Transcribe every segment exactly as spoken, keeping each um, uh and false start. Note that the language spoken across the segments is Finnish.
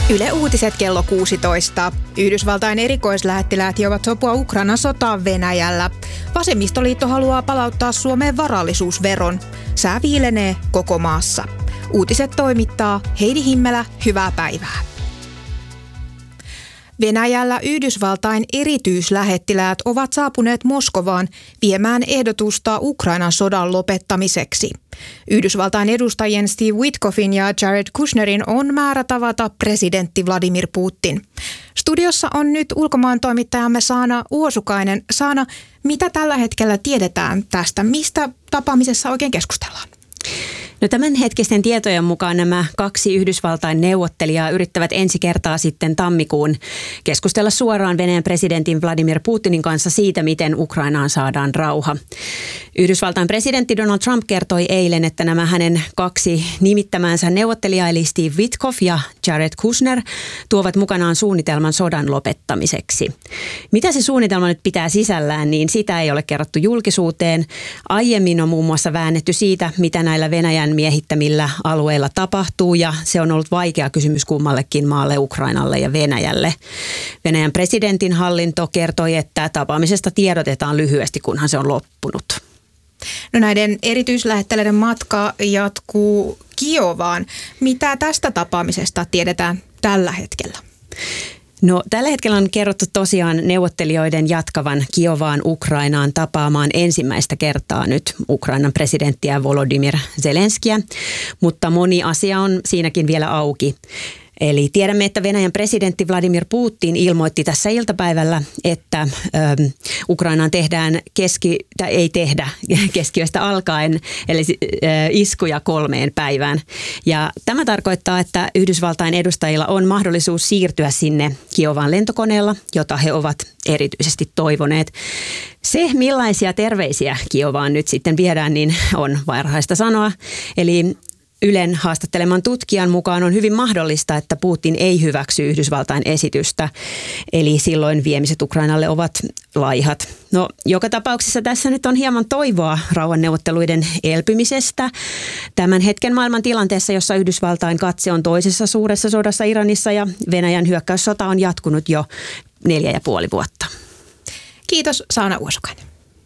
Yle Uutiset kello kuusitoista. Yhdysvaltain erikoislähettiläät hiovat sopua Ukrainan sotaan Venäjällä. Vasemmistoliitto haluaa palauttaa Suomeen varallisuusveron. Sää viilenee koko maassa. Uutiset toimittaa Heidi Himmelä, hyvää päivää. Venäjällä Yhdysvaltain erityislähettiläät ovat saapuneet Moskovaan viemään ehdotusta Ukrainan sodan lopettamiseksi. Yhdysvaltain edustajien Steve Witkoffin ja Jared Kushnerin on määrä tavata presidentti Vladimir Putin. Studiossa on nyt ulkomaan toimittajamme Saana Uosukainen. Saana, mitä tällä hetkellä tiedetään tästä? Mistä tapaamisessa oikein keskustellaan? No tämänhetkisten tietojen mukaan nämä kaksi Yhdysvaltain neuvottelijaa yrittävät ensi kertaa sitten tammikuun keskustella suoraan Venäjän presidentin Vladimir Putinin kanssa siitä, miten Ukrainaan saadaan rauha. Yhdysvaltain presidentti Donald Trump kertoi eilen, että nämä hänen kaksi nimittämänsä neuvottelijaa eli Steve Witkoff ja Jared Kushner tuovat mukanaan suunnitelman sodan lopettamiseksi. Mitä se suunnitelma nyt pitää sisällään, niin sitä ei ole kerrottu julkisuuteen. Aiemmin on muun muassa väännetty siitä, mitä näillä Venäjän miehittämillä alueilla tapahtuu, ja se on ollut vaikea kysymys kummallekin maalle, Ukrainalle ja Venäjälle. Venäjän presidentin hallinto kertoi, että tapaamisesta tiedotetaan lyhyesti, kunhan se on loppunut. No näiden erityislähettiläiden matka jatkuu Kiovaan. Mitä tästä tapaamisesta tiedetään tällä hetkellä? No tällä hetkellä on kerrottu tosiaan neuvottelijoiden jatkavan Kiovaan Ukrainaan tapaamaan ensimmäistä kertaa nyt Ukrainan presidenttiä Volodymyr Zelenskiä, mutta moni asia on siinäkin vielä auki. Eli tiedämme, että Venäjän presidentti Vladimir Putin ilmoitti tässä iltapäivällä, että ö, Ukrainaan tehdään keski, tai ei tehdä keskiöstä alkaen, eli ö, iskuja kolmeen päivään. Ja tämä tarkoittaa, että Yhdysvaltain edustajilla on mahdollisuus siirtyä sinne Kiovaan lentokoneella, jota he ovat erityisesti toivoneet. Se, millaisia terveisiä Kiovaan nyt sitten viedään, niin on varhaista sanoa. Eli Ylen haastatteleman tutkijan mukaan on hyvin mahdollista, että Putin ei hyväksy Yhdysvaltain esitystä, eli silloin viemiset Ukrainalle ovat laihat. No, joka tapauksessa tässä nyt on hieman toivoa rauhanneuvotteluiden elpymisestä. Tämän hetken maailman tilanteessa, jossa Yhdysvaltain katse on toisessa suuressa sodassa Iranissa ja Venäjän hyökkäyssota on jatkunut jo neljä ja puoli vuotta. Kiitos, Saana Uosukainen.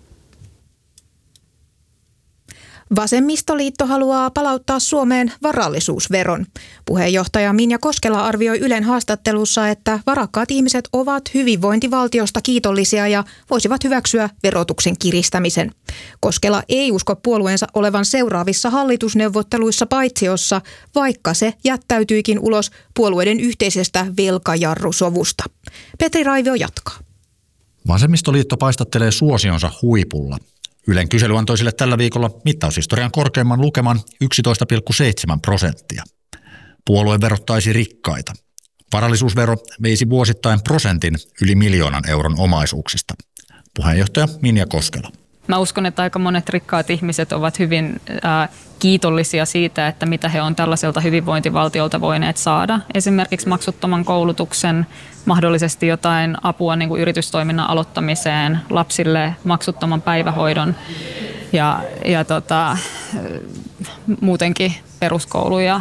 Vasemmistoliitto haluaa palauttaa Suomeen varallisuusveron. Puheenjohtaja Minja Koskela arvioi Ylen haastattelussa, että varakkaat ihmiset ovat hyvinvointivaltiosta kiitollisia ja voisivat hyväksyä verotuksen kiristämisen. Koskela ei usko puolueensa olevan seuraavissa hallitusneuvotteluissa paitsiossa, vaikka se jättäytyikin ulos puolueiden yhteisestä velkajarrusovusta. Petri Raivio jatkaa. Vasemmistoliitto paistattelee suosionsa huipulla. Ylen kysely antoi sille tällä viikolla mittaushistorian korkeimman lukeman yksitoista pilkku seitsemän prosenttia. Puolue verottaisi rikkaita. Varallisuusvero veisi vuosittain prosentin yli miljoonan euron omaisuuksista. Puheenjohtaja Minja Koskela. Mä uskon, että aika monet rikkaat ihmiset ovat hyvin äh, kiitollisia siitä, että mitä he on tällaiselta hyvinvointivaltiolta voineet saada. Esimerkiksi maksuttoman koulutuksen, mahdollisesti jotain apua niin kuin yritystoiminnan aloittamiseen, lapsille maksuttoman päivähoidon ja, ja tota, muutenkin peruskoulu. Ja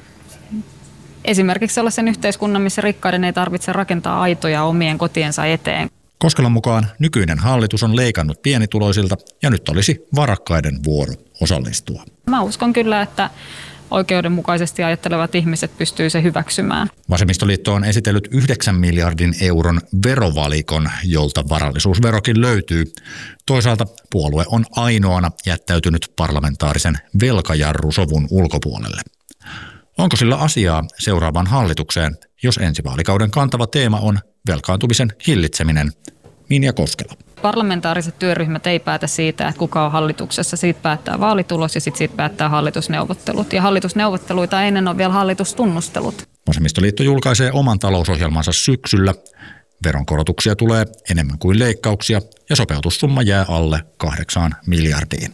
esimerkiksi sellaisen yhteiskunnan, missä rikkaiden ei tarvitse rakentaa aitoja omien kotiensa eteen. Koskelan mukaan nykyinen hallitus on leikannut pienituloisilta ja nyt olisi varakkaiden vuoro osallistua. Mä uskon kyllä, että oikeudenmukaisesti ajattelevat ihmiset pystyy se hyväksymään. Vasemmistoliitto on esitellyt yhdeksän miljardin euron verovalikon, jolta varallisuusverokin löytyy. Toisaalta puolue on ainoana jättäytynyt parlamentaarisen velkajarrusovun ulkopuolelle. Onko sillä asiaa seuraavaan hallitukseen, jos ensi vaalikauden kantava teema on velkaantumisen hillitseminen? Minja Koskela. Parlamentaariset työryhmät ei päätä siitä, että kuka on hallituksessa. Siitä päättää vaalitulos ja sitten siitä päättää hallitusneuvottelut. Ja hallitusneuvotteluita ennen on vielä hallitustunnustelut. Vasemmistoliitto julkaisee oman talousohjelmansa syksyllä. Veronkorotuksia tulee enemmän kuin leikkauksia ja sopeutussumma jää alle kahdeksaan miljardiin.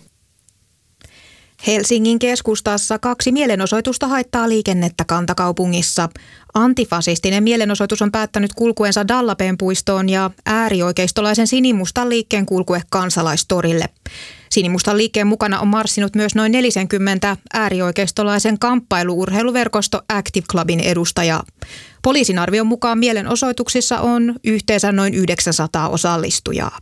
Helsingin keskustassa kaksi mielenosoitusta haittaa liikennettä kantakaupungissa. Antifasistinen mielenosoitus on päättänyt kulkuensa Dallapeen puistoon ja äärioikeistolaisen sinimustan liikkeen kulkue Kansalaistorille. Sinimustan liikkeen mukana on marssinut myös noin neljäkymmentä äärioikeistolaisen kamppailu-urheiluverkosto Active Clubin edustajaa. Poliisin arvion mukaan mielenosoituksissa on yhteensä noin yhdeksänsataa osallistujaa.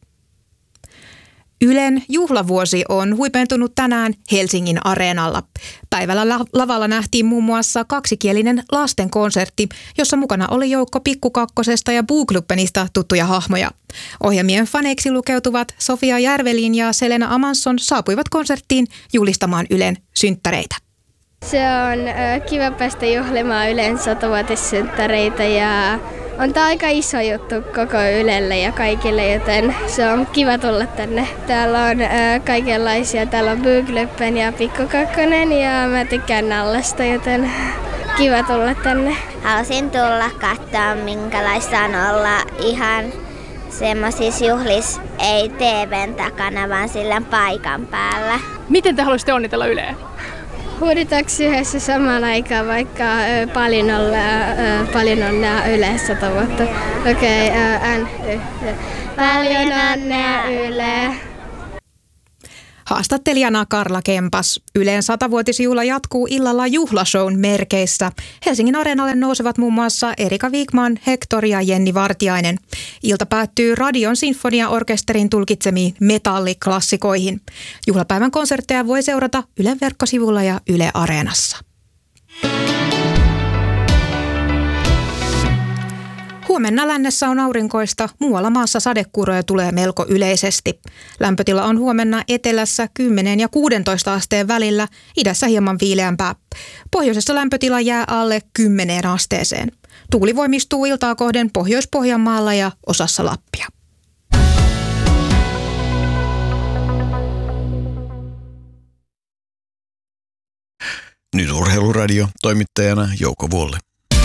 Ylen juhlavuosi on huipentunut tänään Helsingin Areenalla. Päivällä lavalla nähtiin muun muassa kaksikielinen lastenkonsertti, jossa mukana oli joukko Pikku Kakkosesta ja Buukluppenista tuttuja hahmoja. Ohjelmien faneiksi lukeutuvat Sofia Järvelin ja Selena Amansson saapuivat konserttiin juhlistamaan Ylen synttäreitä. Se on äh, kiva päästä juhlimaan Ylen satavuotissynttäreitä ja on tämä aika iso juttu koko Ylelle ja kaikille, joten se on kiva tulla tänne. Täällä on äh, kaikenlaisia. Täällä on Buukluppen ja Pikku Kakkonen ja mä tykkään Nallasta, joten kiva tulla tänne. Halusin tulla katsoa, minkälaista on olla ihan semmoisissa juhlissa, ei T V:n takana, vaan sillä paikan päällä. Miten te haluaisitte onnitella Yleä? Huuditaanko yhdessä samaan aikaan, vaikka ö, paljon onnea, paljon onnea Yle sata vuotta? Okei, okay, N, y, y. Paljon onnea Yle. Haastattelijana Karla Kempas. Ylen satavuotisjuhla jatkuu illalla juhlashown merkeissä. Helsingin Areenalle nousevat muun muassa Erika Wigman, Hector ja Jenni Vartiainen. Ilta päättyy Radion sinfoniaorkesterin tulkitsemiin metalliklassikoihin. Juhlapäivän konsertteja voi seurata Ylen verkkosivulla ja Yle Areenassa. Huomenna lännessä on aurinkoista, muualla maassa sadekuuroja tulee melko yleisesti. Lämpötila on huomenna etelässä kymmenen ja kuusitoista asteen välillä, idässä hieman viileämpää. Pohjoisessa lämpötila jää alle kymmeneen asteeseen. Tuuli voimistuu iltaa kohden Pohjois-Pohjanmaalla ja osassa Lappia. Nyt Urheiluradio, toimittajana Jouko Vuolle.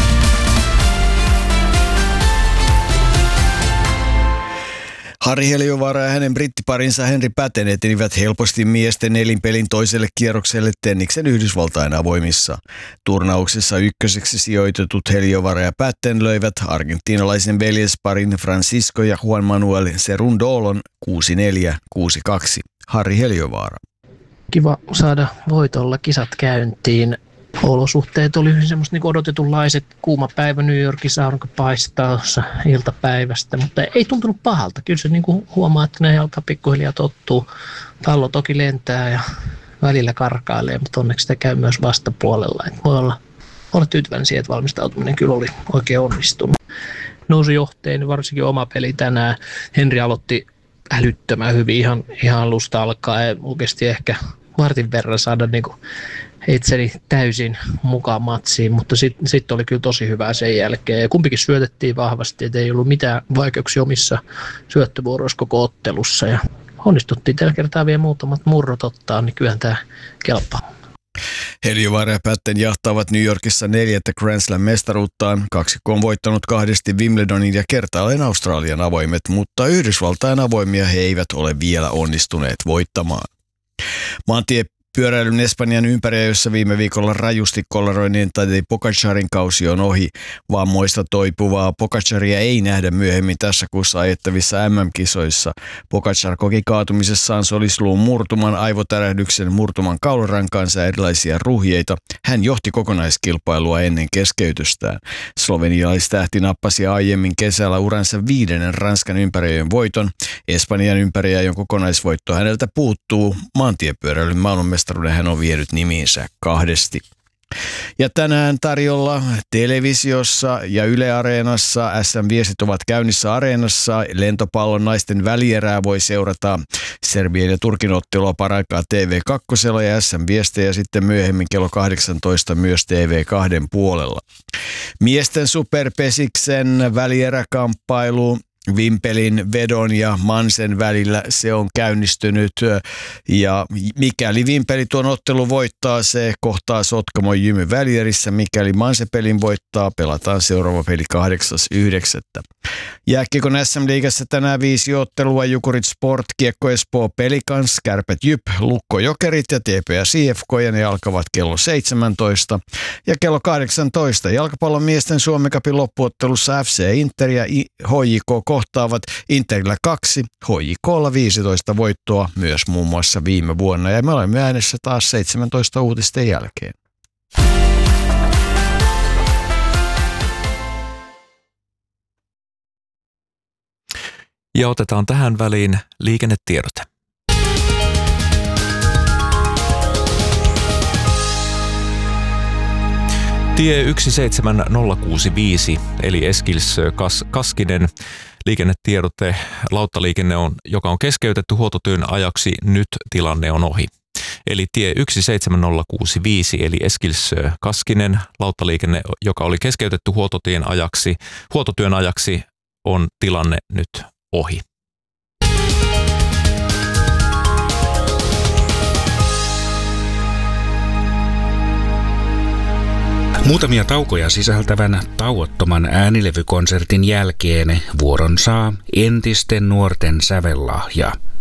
Harri Heliövaara ja hänen brittiparinsa Henri Päten etenivät helposti miesten nelinpelin toiselle kierrokselle tenniksen Yhdysvaltain avoimissa. Turnauksessa ykköseksi sijoitetut Heliövaara ja Päten löivät argentiinalaisen veljesparin Francisco ja Juan Manuel Cerundolon kuusi neljä kuusi kaksi. Harri Heliövaara. Kiva saada voitolla kisat käyntiin. Olosuhteet oli semmoista niin odotetunlaiset. Kuuma päivä New Yorkissa, aurinko paistaa tuossa iltapäivästä, mutta ei tuntunut pahalta. Kyllä se niin kuin huomaa, että ne alkaa pikkuhiljaa tottuu. Pallo toki lentää ja välillä karkailee, mutta onneksi sitä käy myös vastapuolella. Et voi olla, olla tyytyväinen siihen, että valmistautuminen kyllä oli oikein onnistunut. Nousi johteen, varsinkin oma peli tänään. Henri aloitti älyttömän hyvin ihan, ihan alusta alkaen. Oikeasti ehkä vartin verran saada niin kuin itseni täysin mukaan matsiin, mutta sitten sit oli kyllä tosi hyvää sen jälkeen. Ja kumpikin syötettiin vahvasti, että ei ollut mitään vaikeuksia omissa syöttövuoroissa koko ottelussa. Ja onnistuttiin tällä kertaa vielä muutamat murrot ottaa, niin kyllähän tämä kelpaa. Heliövaara ja Pätten jahtaavat New Yorkissa neljättä Grand Slam-mestaruuttaan. Kaksikko on voittanut kahdesti Wimbledonin ja kertaalleen Australian avoimet, mutta Yhdysvaltain avoimia he eivät ole vielä onnistuneet voittamaan. Maantie Pyöräilyn Espanjan ympäriä, jossa viime viikolla rajusti kollaroinnin Tadej Pogačarin kausi on ohi. Vammoista toipuvaa Pogačaria ei nähdä myöhemmin tässä kuussa ajettavissa M M-kisoissa. Pogačar koki kaatumisessaan solisluun murtuman, aivotärähdyksen, murtuman kaularankansa ja erilaisia ruhjeita. Hän johti kokonaiskilpailua ennen keskeytystään. Slovenialaistähti nappasi aiemmin kesällä uransa viidennen Ranskan ympäriöjen voiton. Espanjan ympäriä, kokonaisvoitto häneltä puuttuu. Maantiepyöräilyn maailmanmestaruuden hän on vienyt nimiinsä kahdesti. Ja tänään tarjolla televisiossa ja Yle Areenassa S M-viestit ovat käynnissä Areenassa. Lentopallon naisten välierää voi seurata Serbian ja Turkin ottelua paraikaa T V kaksi ja S M-viestejä sitten myöhemmin kello kahdeksantoista myös T V kaksi puolella. Miesten superpesiksen välieräkamppailu Vimpelin, Vedon ja Mansen välillä se on käynnistynyt ja mikäli Vimpeli tuon ottelun voittaa, se kohtaa Sotkamon Jymy välierissä. Mikäli Manse pelin voittaa, pelataan seuraava peli kahdeksas yhdeksättä Jääkiekon S M-liigassa tänään viisi ottelua. Jukurit Sport, Kiekko Espoo Pelikans, Kärpät Jyp, Lukko Jokerit ja T P S I F K ja ne alkavat kello seitsemäntoista. Ja kello kahdeksantoista jalkapallon miesten Suomen Cupin loppuottelussa F C Inter ja H J K kohtaavat. Interillä kaksi, H J K:lla viisitoista voittoa myös muun muassa viime vuonna. Ja me olemme äänessä taas seitsemäntoista uutisten jälkeen. Ja otetaan tähän väliin liikennetiedote. Tie yksi seitsemän nolla kuusi viisi eli Eskilstö-Kaskinen liikennetiedote. Lauttaliikenne, on, joka on keskeytetty huoltotyön ajaksi, nyt tilanne on ohi. Eli tie yksi seitsemän nolla kuusi viisi eli Eskilstö-Kaskinen lauttaliikenne, joka oli keskeytetty huoltotyön ajaksi, huoltotyön ajaksi, on tilanne nyt ohi. Muutamia taukoja sisältävän tauottoman äänilevykonsertin jälkeen vuoron saa entisten nuorten sävellahja.